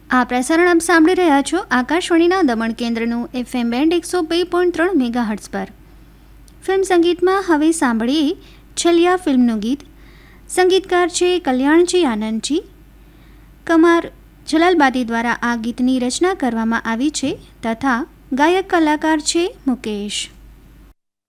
આ પ્રસારણ આપ સાંભળી રહ્યા છો આકાશવાણીના દમણ કેન્દ્રનું FM બેન્ડ 102.3 મેગાહર્ટ્ઝ પર. ફિલ્મ સંગીતમાં હવે સાંભળીએ છલિયા ફિલ્મનું ગીત. સંગીતકાર છે કલ્યાણજી આનંદજી. કમાર જલાલબાદી દ્વારા આ ગીતની રચના કરવામાં આવી છે તથા ગાયક કલાકાર છે મુકેશ.